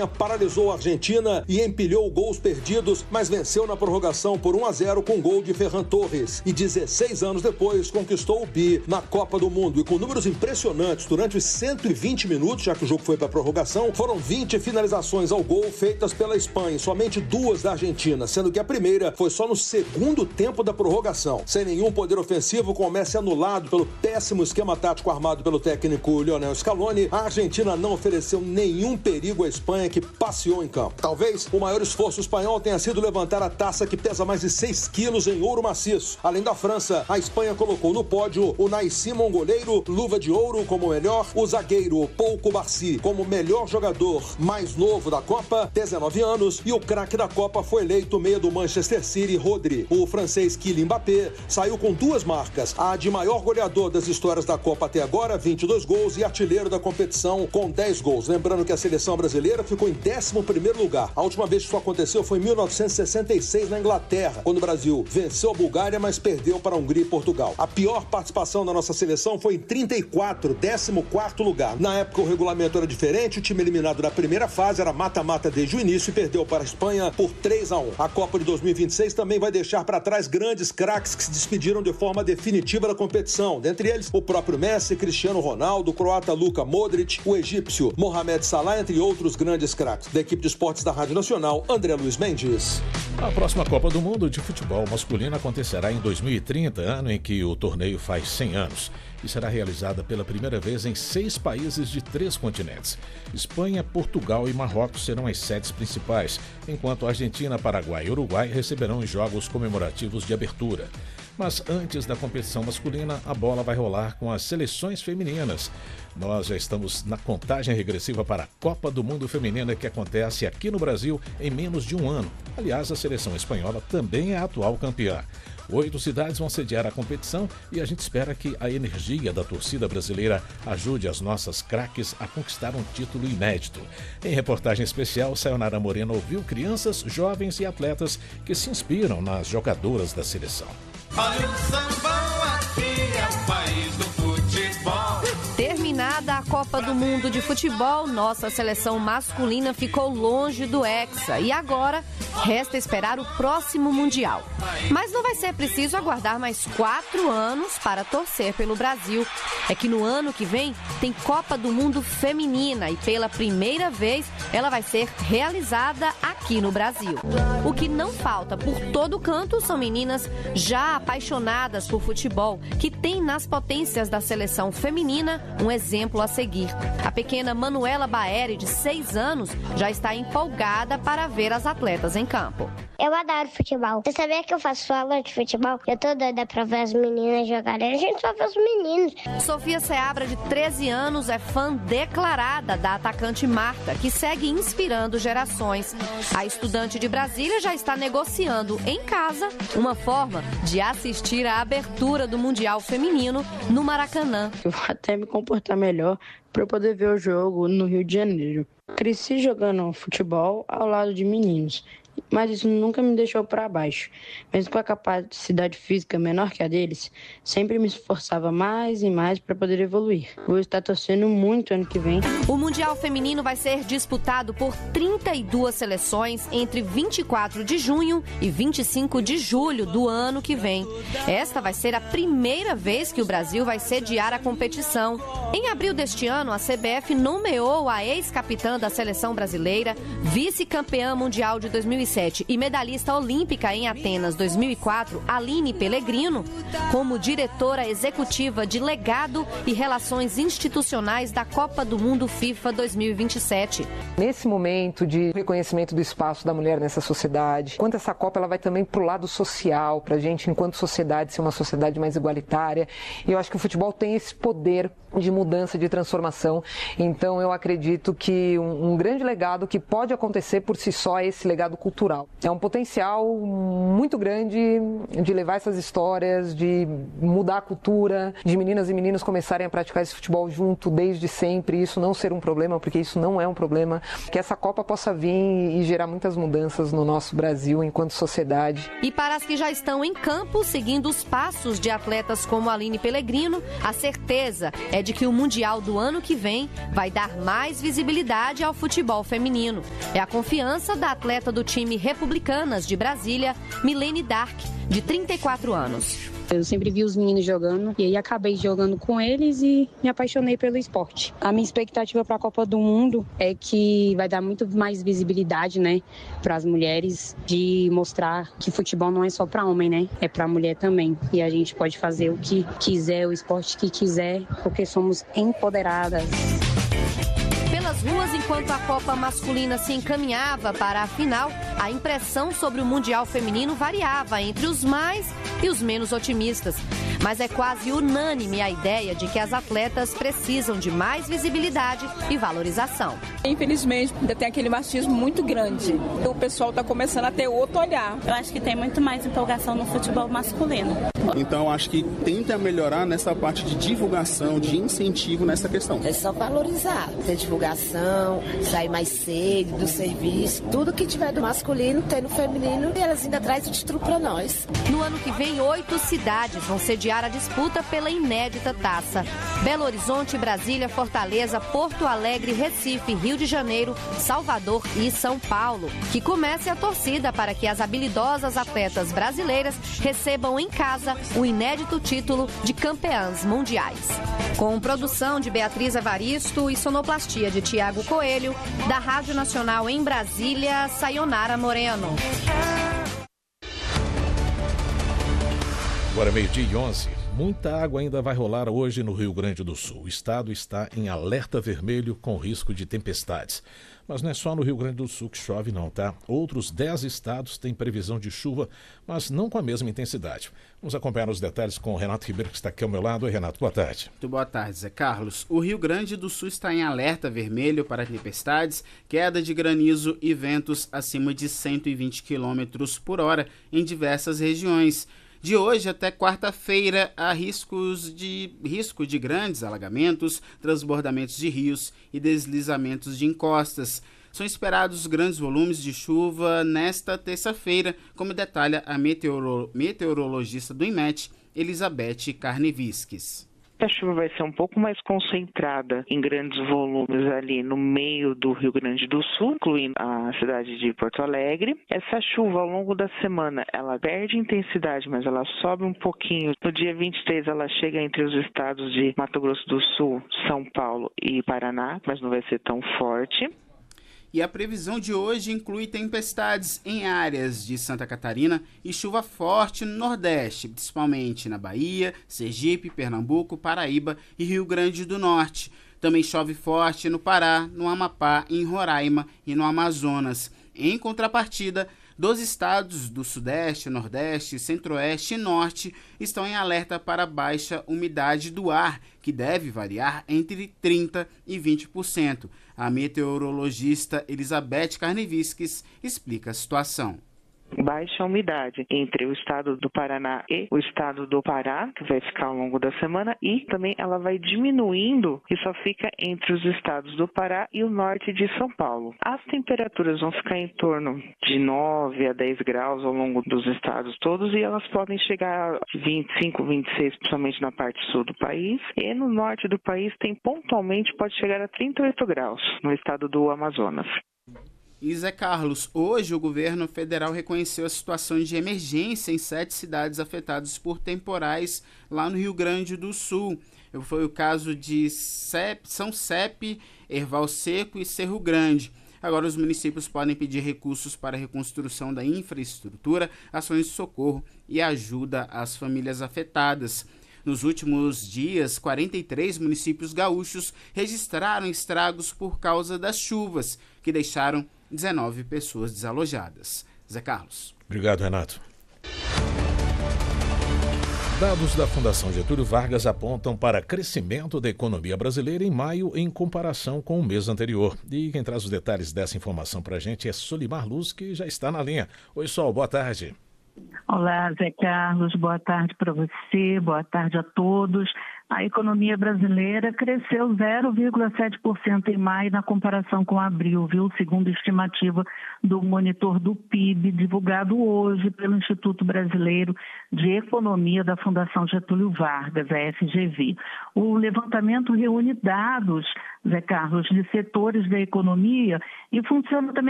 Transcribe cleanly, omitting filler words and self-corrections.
Espanha paralisou a Argentina e empilhou gols perdidos, mas venceu na prorrogação por 1-0 com gol de Ferran Torres. E 16 anos depois conquistou o bi na Copa do Mundo. E com números impressionantes, durante os 120 minutos, já que o jogo foi para a prorrogação, foram 20 finalizações ao gol feitas pela Espanha, somente 2 da Argentina, sendo que a primeira foi só no segundo tempo da prorrogação. Sem nenhum poder ofensivo, com o Messi anulado pelo péssimo esquema tático armado pelo técnico Lionel Scaloni, a Argentina não ofereceu nenhum perigo à Espanha, que passeou em campo. Talvez o maior esforço espanhol tenha sido levantar a taça que pesa mais de 6 quilos em ouro maciço. Além da França, a Espanha colocou no pódio o Unai Simon, goleiro, luva de ouro como melhor, o zagueiro Pau Cubarsí como melhor jogador mais novo da Copa, 19 anos, e o craque da Copa foi eleito meia do Manchester City, Rodri. O francês Kylian Mbappé saiu com 2 marcas, a de maior goleador das histórias da Copa até agora, 22 gols, e artilheiro da competição com 10 gols. Lembrando que a seleção brasileira ficou em 11º lugar. A última vez que isso aconteceu foi em 1966 na Inglaterra, quando o Brasil venceu a Bulgária, mas perdeu para a Hungria e Portugal. A pior participação da nossa seleção foi em 34, 14º lugar. Na época o regulamento era diferente, o time eliminado na primeira fase era mata-mata desde o início e perdeu para a Espanha por 3-1. A Copa de 2026 também vai deixar para trás grandes craques que se despediram de forma definitiva da competição. Dentre eles, o próprio Messi, Cristiano Ronaldo, o croata Luka Modric, o egípcio Mohamed Salah, entre outros grandes craques. Da equipe de esportes da Rádio Nacional, André Luiz Mendes. A próxima Copa do Mundo de futebol masculino acontecerá em 2030, ano em que o torneio faz 100 anos. E será realizada pela primeira vez em 6 países de 3 continentes. Espanha, Portugal e Marrocos serão as sedes principais, enquanto Argentina, Paraguai e Uruguai receberão os jogos comemorativos de abertura. Mas antes da competição masculina, a bola vai rolar com as seleções femininas. Nós já estamos na contagem regressiva para a Copa do Mundo Feminina, que acontece aqui no Brasil em menos de um ano. Aliás, a seleção espanhola também é a atual campeã. 8 cidades vão sediar a competição e a gente espera que a energia da torcida brasileira ajude as nossas craques a conquistar um título inédito. Em reportagem especial, Sayonara Moreno ouviu crianças, jovens e atletas que se inspiram nas jogadoras da seleção. Olha o sambão, aqui é o país do futebol. Terminada a Copa do Mundo de Futebol, nossa seleção masculina ficou longe do Hexa e agora resta esperar o próximo Mundial. Mas não vai ser preciso aguardar mais 4 anos para torcer pelo Brasil. É que no ano que vem tem Copa do Mundo Feminina e pela primeira vez ela vai ser realizada aqui no Brasil. O que não falta por todo canto são meninas já apaixonadas por futebol, que tem nas potências da seleção feminina um exemplo a seguir. A pequena Manuela Baeri, de 6 anos, já está empolgada para ver as atletas em campo. Eu adoro futebol. Você sabia que eu faço aula de futebol? Eu tô doida pra ver as meninas jogarem. A gente só vê os meninos. Sofia Seabra, de 13 anos, é fã declarada da atacante Marta, que segue inspirando gerações. A estudante de Brasília já está negociando em casa uma forma de assistir à abertura do Mundial Feminino no Maracanã. Eu vou até me comportar melhor para poder ver o jogo no Rio de Janeiro. Cresci jogando futebol ao lado de meninos, mas isso nunca me deixou para baixo. Mesmo com a capacidade física menor que a deles, sempre me esforçava mais e mais para poder evoluir. Vou estar torcendo muito ano que vem. O Mundial Feminino vai ser disputado por 32 seleções entre 24 de junho e 25 de julho do ano que vem. Esta vai ser a primeira vez que o Brasil vai sediar a competição. Em abril deste ano, a CBF nomeou a ex-capitã da seleção brasileira, vice-campeã mundial de 2007 e medalhista olímpica em Atenas 2004, Aline Pellegrino, como diretora executiva de legado e relações institucionais da Copa do Mundo FIFA 2027. Nesse momento de reconhecimento do espaço da mulher nessa sociedade, quanto essa Copa ela vai também para o lado social, para a gente, enquanto sociedade, ser uma sociedade mais igualitária. E eu acho que o futebol tem esse poder de mudança, de transformação. Então eu acredito que um grande legado que pode acontecer por si só é esse legado cultural. É um potencial muito grande de levar essas histórias, de mudar a cultura, de meninas e meninos começarem a praticar esse futebol junto desde sempre, isso não ser um problema, porque isso não é um problema, que essa Copa possa vir e gerar muitas mudanças no nosso Brasil enquanto sociedade. E para as que já estão em campo, seguindo os passos de atletas como Aline Pellegrino, a certeza é é de que o Mundial do ano que vem vai dar mais visibilidade ao futebol feminino. É a confiança da atleta do time Republicanas de Brasília, Milene Dark, de 34 anos. Eu sempre vi os meninos jogando e aí acabei jogando com eles e me apaixonei pelo esporte. A minha expectativa para a Copa do Mundo é que vai dar muito mais visibilidade, né, para as mulheres, de mostrar que futebol não é só para homem, né, é para mulher também. E a gente pode fazer o que quiser, o esporte que quiser, porque somos empoderadas. Pelas ruas, enquanto a Copa masculina se encaminhava para a final, a impressão sobre o Mundial feminino variava entre os mais e os menos otimistas. Mas é quase unânime a ideia de que as atletas precisam de mais visibilidade e valorização. Infelizmente, ainda tem aquele machismo muito grande. O pessoal está começando a ter outro olhar. Eu acho que tem muito mais empolgação no futebol masculino. Então, acho que tenta melhorar nessa parte de divulgação, de incentivo nessa questão. É só valorizar, ter divulgação, sair mais cedo do serviço. Tudo que tiver do masculino, tem no feminino e elas ainda trazem o título para nós. No ano que vem, 8 cidades vão sediar a disputa pela inédita taça. Belo Horizonte, Brasília, Fortaleza, Porto Alegre, Recife, Rio de Janeiro, Salvador e São Paulo. Que comece a torcida para que as habilidosas atletas brasileiras recebam em casa o inédito título de campeãs mundiais. Com produção de Beatriz Evaristo e sonoplastia de Tiago Coelho, da Rádio Nacional em Brasília, Sayonara Moreno. Agora 12:11. Muita água ainda vai rolar hoje no Rio Grande do Sul. O estado está em alerta vermelho com risco de tempestades. Mas não é só no Rio Grande do Sul que chove não, tá? Outros 10 estados têm previsão de chuva, mas não com a mesma intensidade. Vamos acompanhar os detalhes com o Renato Ribeiro, que está aqui ao meu lado. Oi, Renato, boa tarde. Muito boa tarde, Zé Carlos. O Rio Grande do Sul está em alerta vermelho para tempestades, queda de granizo e ventos acima de 120 km por hora em diversas regiões. De hoje até quarta-feira, há risco de grandes alagamentos, transbordamentos de rios e deslizamentos de encostas. São esperados grandes volumes de chuva nesta terça-feira, como detalha a meteorologista do IMET, Elizabeth Karneviskis. A chuva vai ser um pouco mais concentrada em grandes volumes ali no meio do Rio Grande do Sul, incluindo a cidade de Porto Alegre. Essa chuva ao longo da semana, ela perde intensidade, mas ela sobe um pouquinho. No dia 23 ela chega entre os estados de Mato Grosso do Sul, São Paulo e Paraná, mas não vai ser tão forte. E a previsão de hoje inclui tempestades em áreas de Santa Catarina e chuva forte no Nordeste, principalmente na Bahia, Sergipe, Pernambuco, Paraíba e Rio Grande do Norte. Também chove forte no Pará, no Amapá, em Roraima e no Amazonas. Em contrapartida, 12 estados do Sudeste, Nordeste, Centro-Oeste e Norte estão em alerta para baixa umidade do ar, que deve variar entre 30% e 20%. A meteorologista Elizabeth Karneviskis explica a situação. Baixa umidade entre o estado do Paraná e o estado do Pará, que vai ficar ao longo da semana, e também ela vai diminuindo e só fica entre os estados do Pará e o norte de São Paulo. As temperaturas vão ficar em torno de 9 a 10 graus ao longo dos estados todos e elas podem chegar a 25, 26, principalmente na parte sul do país. E no norte do país pontualmente pode chegar a 38 graus no estado do Amazonas. E Zé Carlos, hoje o governo federal reconheceu a situação de emergência em 7 cidades afetadas por temporais lá no Rio Grande do Sul. Foi o caso de São Sepe, Erval Seco e Cerro Grande. Agora os municípios podem pedir recursos para a reconstrução da infraestrutura, ações de socorro e ajuda às famílias afetadas. Nos últimos dias, 43 municípios gaúchos registraram estragos por causa das chuvas, que deixaram 19 pessoas desalojadas. Zé Carlos. Obrigado, Renato. Dados da Fundação Getúlio Vargas apontam para crescimento da economia brasileira em maio em comparação com o mês anterior. E quem traz os detalhes dessa informação para a gente é Solimar Luz, que já está na linha. Oi, Sol, boa tarde. Olá, Zé Carlos, boa tarde para você, boa tarde a todos. A economia brasileira cresceu 0,7% em maio na comparação com abril, viu? Segundo a estimativa do monitor do PIB, divulgado hoje pelo Instituto Brasileiro de Economia da Fundação Getúlio Vargas, a FGV. O levantamento reúne dados, Zé Carlos, de setores da economia e funciona também